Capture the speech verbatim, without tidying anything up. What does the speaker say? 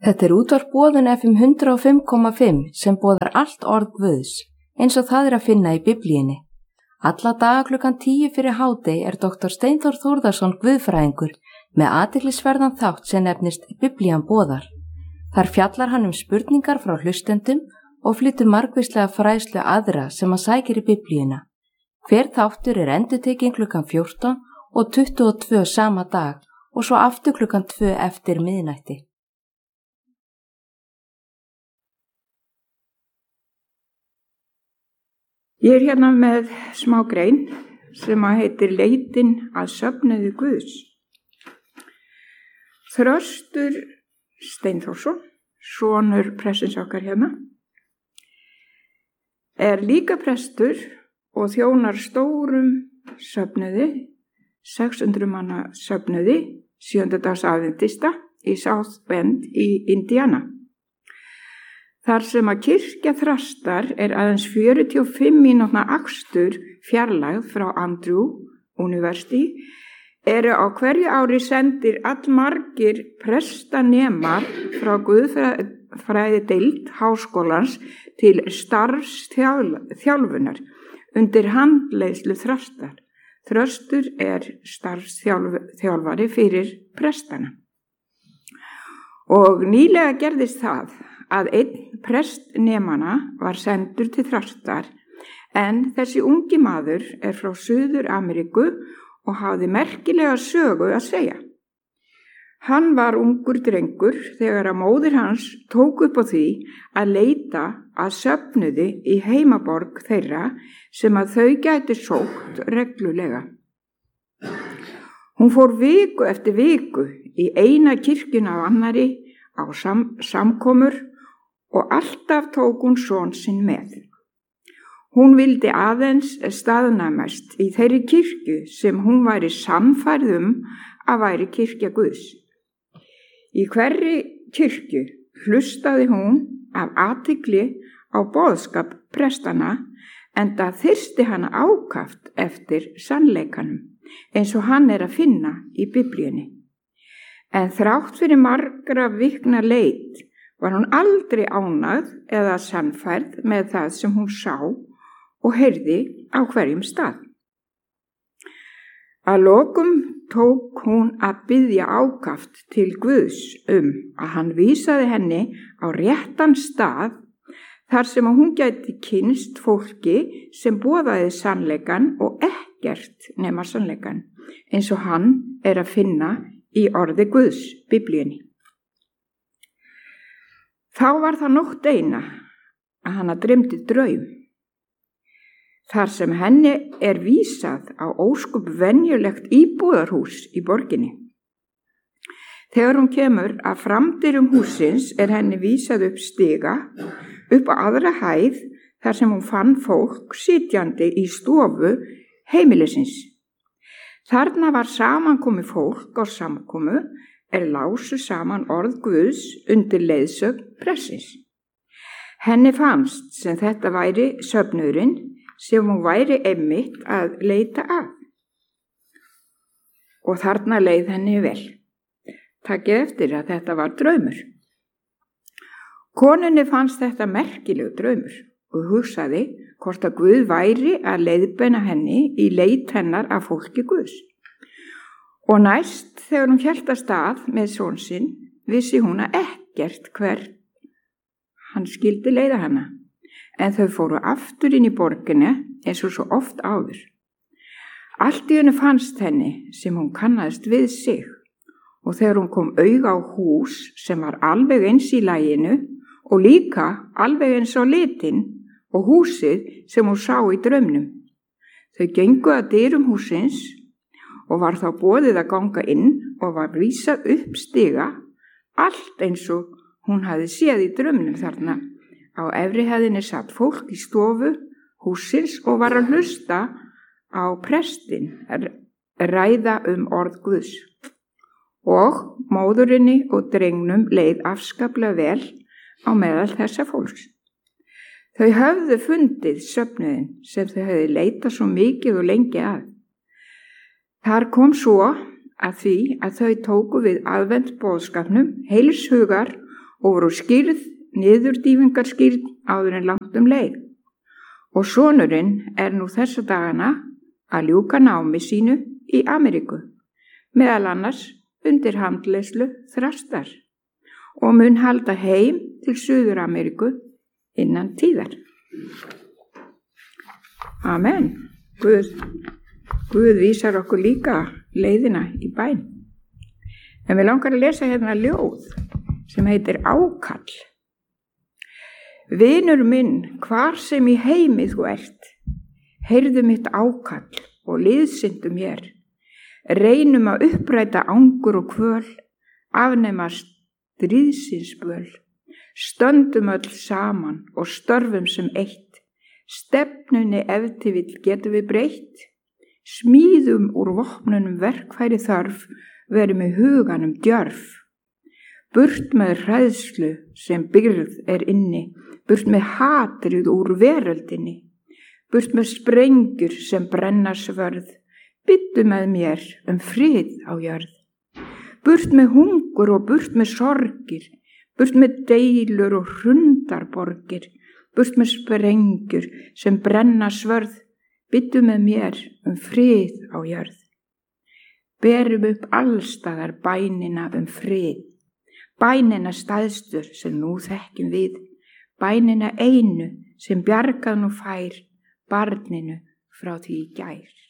Þetta er útvarp Boðun F M hundrað og fimm komma fimm sem boðar allt orð Guðs, eins og það er að finna í Biblíunni. Alla daga klukkan tíu fyrir hádegi er doktor Steinþór Þórðarson guðfræðingur með athyglisverðan þátt sem nefnist Biblían boðar. Þar fjallar hann um spurningar frá hlustendum og flytur margvíslega fræðslu aðra sem hann sækir í Biblíuna. Hver þáttur er endurtekinn klukkan fjórtán og tuttugu og tvö sama dag og svo aftur klukkan tvö eftir miðnætti. Ég er hérna með smá grein sem að heitir Leitin að söfnuði Guðs. Þröstur Steinþórsson, sonur prestins okkar hérna, er líka prestur og þjónar stórum söfnuði, sex hundruð manna söfnuði, sjöndadags aðventista í South Bend í Indiana. Þar sem að kirkja Þrastar er aðeins fjörutíu og fimm mínútna akstur fjarlægð frá Andrew University, eru á hverju ári sendir allmargir prestanemar frá guðfræðideild háskólans til starfsþjálfunar undir handleiðslu Þrastar. Þröstur er starfsþjálfari fyrir prestana. Og nýlega gerðist það að einn prestnemana var sendur til Þrastar, en þessi ungi maður er frá Suður Ameríku og hafði merkilega sögu að segja. Hann var ungur drengur þegar að móðir hans tók upp á því að leita að söfnuði í heimaborg þeirra sem að þau gætu sótt reglulega. Hún fór viku eftir viku í eina kirkjuna af annari á sam- samkomur og alltaf tók hún son sinn með. Hún vildi aðeins staðnæmast í þeirri kirkju sem hún væri sannfærð um að væri kirkja Guðs. Í hverri kirkju hlustaði hún af athygli á boðskap prestana, enda þyrsti hana ákaft eftir sannleikanum, eins og hann er að finna í Biblíunni. En þrátt fyrir margra vikna leit var hún aldrei ánægð eða sannfærð með það sem hún sá og heyrði á hverjum stað. Að lokum tók hún að biðja ákaft til Guðs um að hann vísaði henni á réttan stað þar sem hún gæti kynnst fólki sem boðaði sannleikan og ekkert nema sannleikan, eins og hann er að finna í orði Guðs, Biblíunni. Þá var það nótt eina að hana dreymdi draum, þar sem henni er vísað á óskup venjulegt íbúðarhús í borginni. Þegar hún kemur að framdyrum húsins er henni vísað upp stiga, upp á aðra hæð þar sem hún fann fólk sitjandi í stofu heimilisins. Þarna var samankomið fólk á samkomu er lásu saman orð Guðs undir leiðsögn prestsins. Henni fannst sem þetta væri söfnuðurinn sem hún væri einmitt að leita að. Og þarna leið henni vel. Takið eftir að þetta var draumur. Konunni fannst þetta merkilegur draumur og hugsaði hvort að Guð væri að leiðbeina henni í leit hennar af fólki Guðs. Og næst þegar hún hélt af stað með son sinn, vissi hún að ekkert hver hann skildi leiða hana, en þau fóru aftur inn í borginni eins og svo oft áður. Allt í henni fannst henni sem hún kannaðist við sig, og þegar hún kom auga á hús sem var alveg eins í laginu og líka alveg eins á litin og húsið sem hún sá í draumnum. Þau gengu að dyrum húsins og var þá boðið að ganga inn og var vísað upp stiga, allt eins og hún hafði séð í draumnum þarna. Á efri hæðinni satt fólk í stofu húsins og var að hlusta á prestin ræða um orð Guðs. Og móðurinni og drengnum leið afskaplega vel á meðal þessa fólks. Þau höfðu fundið söfnuðinn sem þau höfðu leitað svo mikið og lengi að. Þar kom svo að því að þau tóku við aðvent boðskapnum heilis hugar og voru skýrð, niðurdýfingar skýrð áður en langt um leið. Og sonurinn er nú þessa dagana að ljúka námi sínu í Ameríku, meðal annars undir handleiðslu Þrastar og mun halda heim til Suður Ameríku innan tíðar. Amen. Guð, Guð vísar okkur líka leiðina í bæn. En við langar að lesa hérna ljóð sem heitir Ákall. Vinur minn, hvar sem í heimi þú ert, heyrðu mitt ákall og liðsindu mér. Reynum að uppræta angur og kvöl, afnema stríðsins böl. Stöndum öll saman og störfum sem eitt. Stefnunni ef til vill getum við breytt. Smíðum úr vopnunum verkfæri þörf, verum með huganum djörf. Burt með hræðslu sem byrð er inni, burt með hatrið úr veröldinni, burt með sprengjur sem brenna svörð, byttu með mér um frið á jörð. Burt með hungur og burt með sorgir, burt með deilur og hrundarborgir, burt með sprengjur sem brenna svörð, byttu með mér um frið á jörð. Berum upp allstaðar bænina um frið, bænina stæðstur sem nú þekkjum við, bænina einu sem bjargað nú fær barninu frá því í gær.